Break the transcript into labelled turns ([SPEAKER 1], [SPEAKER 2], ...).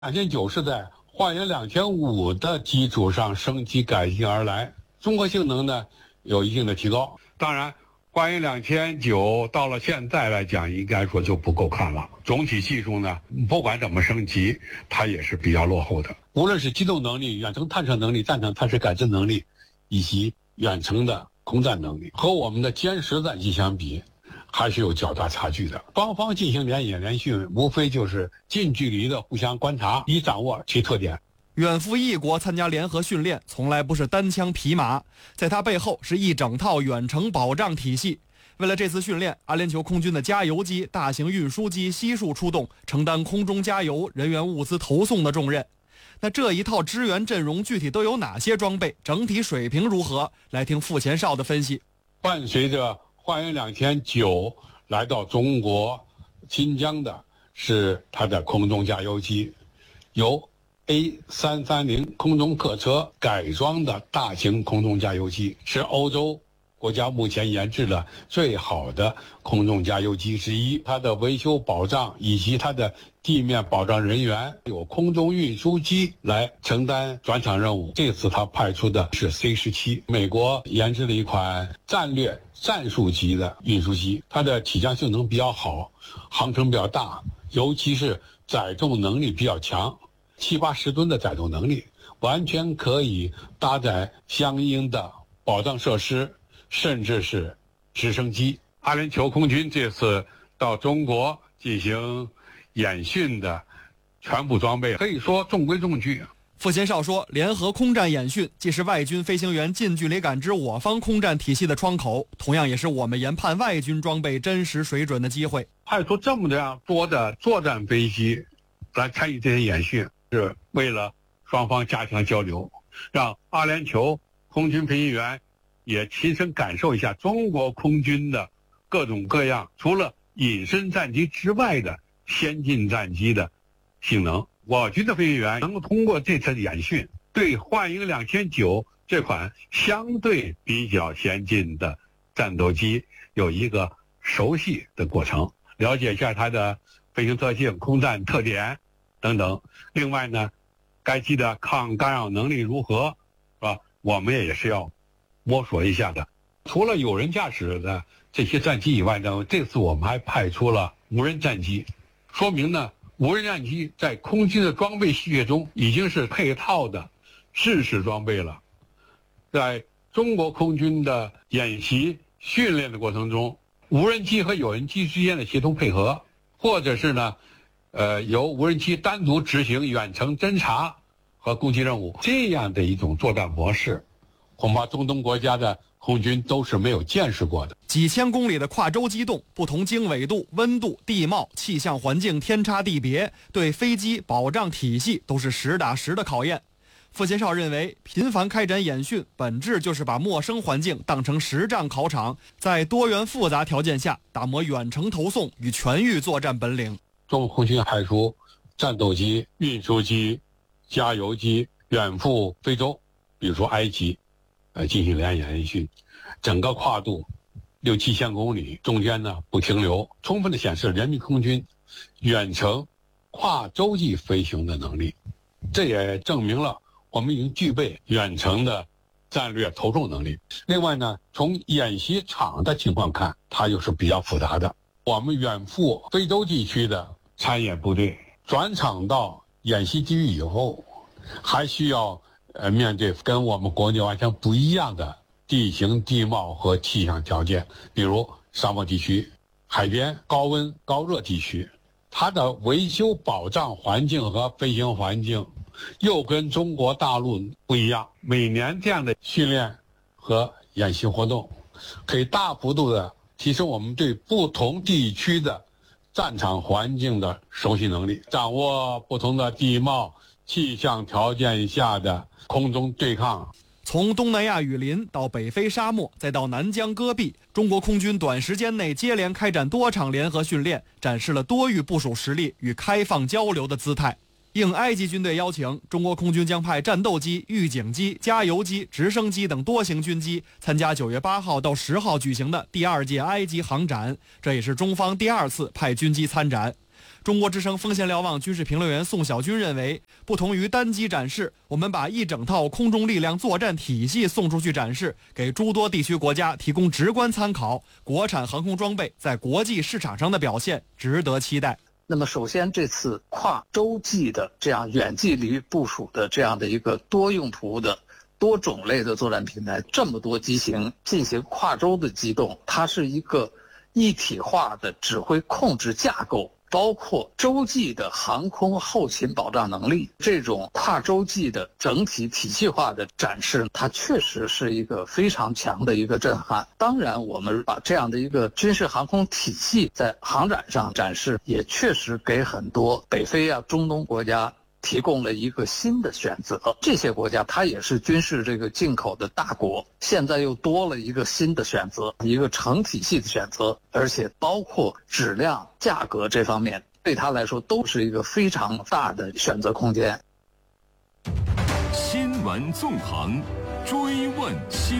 [SPEAKER 1] 2009是在幻影2005的基础上升级改进而来，综合性能呢有一定的提高。当然，幻影2009到了现在来讲，应该说就不够看了。总体技术呢，不管怎么升级，它也是比较落后的。无论是机动能力、远程探测能力、战场探视感知能力，以及远程的空战能力，和我们的歼10战机相比，还是有较大差距的。双方进行联演联训，无非就是近距离的互相观察，以掌握其特点。
[SPEAKER 2] 远赴异国参加联合训练，从来不是单枪匹马，在它背后是一整套远程保障体系。为了这次训练，阿联酋空军的加油机、大型运输机悉数出动，承担空中加油、人员物资投送的重任。那这一套支援阵容具体都有哪些装备？整体水平如何？来听傅前哨的分析。
[SPEAKER 1] 伴随着幻影2009来到中国新疆的是它的空中加油机，由 A330 空中客车改装的大型空中加油机，是欧洲国家目前研制的最好的空中加油机之一。它的维修保障以及它的地面保障人员有空中运输机来承担转场任务。这次它派出的是 C17， 美国研制了一款战术级的运输机，它的起降性能比较好，航程比较大，尤其是载重能力比较强，70-80吨的载重能力，完全可以搭载相应的保障设施，甚至是直升机。阿联酋空军这次到中国进行演训的全部装备可以说中规中矩。
[SPEAKER 2] 傅前哨说，联合空战演训既是外军飞行员近距离感知我方空战体系的窗口，同样也是我们研判外军装备真实水准的机会。
[SPEAKER 1] 派出这么多的作战飞机来参与这些演训，是为了双方加强交流，让阿联酋空军飞行员也亲身感受一下中国空军的各种各样除了隐身战机之外的先进战机的性能。我军的飞行员能够通过这次演训，对幻影2009这款相对比较先进的战斗机有一个熟悉的过程，了解一下它的飞行特性、空战特点等等。另外呢，该机的抗干扰能力如何，是吧？我们也是要摸索一下的。除了有人驾驶的这些战机以外呢，这次我们还派出了无人战机，说明呢，无人战机在空军的装备序列中已经是配套的制式装备了。在中国空军的演习训练的过程中，无人机和有人机之间的协同配合，或者是呢，由无人机单独执行远程侦察和攻击任务，这样的一种作战模式，恐怕中东国家的空军都是没有见识过的。
[SPEAKER 2] 几千公里的跨洲机动，不同经纬度、温度、地貌、气象环境天差地别，对飞机保障体系都是实打实的考验。傅前哨认为，频繁开展演训本质就是把陌生环境当成实战考场，在多元复杂条件下打磨远程投送与全域作战本领。
[SPEAKER 1] 中国空军派出战斗机、运输机、加油机远赴非洲，比如说埃及，进行联演演训，整个跨度6-7千公里，中间呢不停留，充分的显示人民空军远程跨洲际飞行的能力。这也证明了我们已经具备远程的战略投送能力。另外呢，从演习场的情况看，它又是比较复杂的。我们远赴非洲地区的参演部队转场到演习地域以后，还需要面对跟我们国内完全不一样的地形地貌和气象条件，比如沙漠地区、海边、高温高热地区，它的维修保障环境和飞行环境又跟中国大陆不一样。每年这样的训练和演习活动，可以大幅度的提升我们对不同地区的战场环境的熟悉能力，掌握不同的地貌气象条件下的空中对抗。
[SPEAKER 2] 从东南亚雨林到北非沙漠，再到南疆戈壁，中国空军短时间内接连开展多场联合训练，展示了多域部署实力与开放交流的姿态。应埃及军队邀请，中国空军将派战斗机、预警机、加油机、直升机等多型军机参加9月8号到10号举行的第2届埃及航展，这也是中方第2次派军机参展。 中国之声风险瞭望军事评论员宋小军认为，不同于单机展示，我们把一整套空中力量作战体系送出去展示，给诸多地区国家提供直观参考。国产航空装备在国际市场上的表现值得期待。
[SPEAKER 3] 那么首先，这次跨洲际的这样远距离部署的这样的一个多用途的多种类的作战平台，这么多机型进行跨洲的机动，它是一个一体化的指挥控制架构，包括洲际的航空后勤保障能力，这种跨洲际的整体体系化的展示，它确实是一个非常强的一个震撼。当然，我们把这样的一个军事航空体系在航展上展示，也确实给很多北非啊、中东国家提供了一个新的选择。这些国家它也是军事这个进口的大国，现在又多了一个新的选择，一个成体系的选择，而且包括质量、价格这方面，对它来说都是一个非常大的选择空间。
[SPEAKER 4] 新闻纵横，追问新